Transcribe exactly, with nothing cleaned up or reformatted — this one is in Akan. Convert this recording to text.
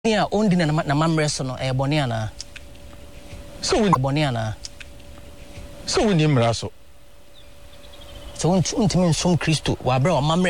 Nia ondi na na mamre so no e boni ana. So we boni ana. So we nimra so. So untimi nsum Kristo wa bra o mamre